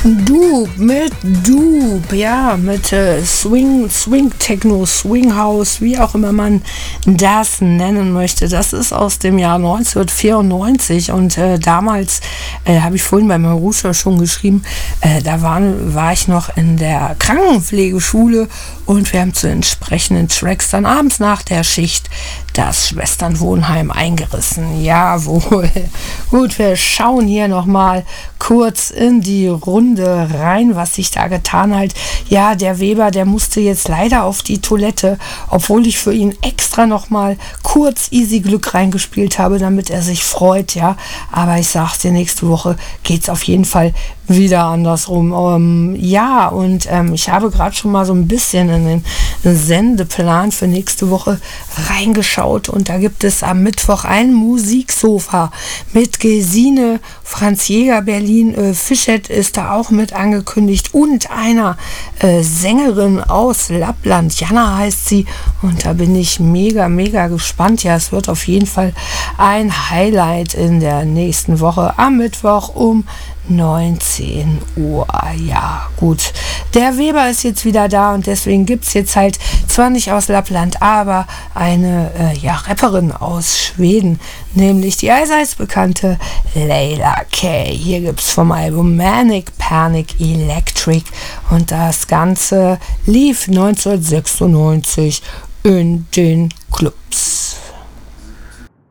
Dupe, ja, mit Swing Techno, Swing House, wie auch immer man das nennen möchte. Das ist aus dem Jahr 1994 und damals, habe ich vorhin bei Marusha schon geschrieben, da war ich noch in der Krankenpflegeschule und wir haben zu entsprechenden Tracks dann abends nach der Schicht das Schwesternwohnheim eingerissen. Jawohl. Gut, wir schauen hier nochmal kurz in die Runde rein, was sich da getan hat. Ja, der Weber, der musste jetzt leider auf die Toilette, obwohl ich für ihn extra nochmal kurz Easy Glück reingespielt habe, damit er sich freut, ja. Aber ich sag's dir, nächste Woche geht's auf jeden Fall wieder andersrum. Ich habe gerade schon mal so ein bisschen in den Sendeplan für nächste Woche reingeschaut und da gibt es am Mittwoch ein Musiksofa mit Gesine, Franz Jäger, Berlin, Fischet ist da auch mit angekündigt und einer Sängerin aus Lappland, Jana heißt sie, und da bin ich mega gespannt. Ja, es wird auf jeden Fall ein Highlight in der nächsten Woche am Mittwoch um 19 Uhr. Ja, gut. Der Weber ist jetzt wieder da und deswegen gibt es jetzt halt zwar nicht aus Lappland, aber eine Rapperin aus Schweden, nämlich die allseits bekannte Leila K. Hier gibt es vom Album Manic Panic Electric und das Ganze lief 1996 in den Clubs.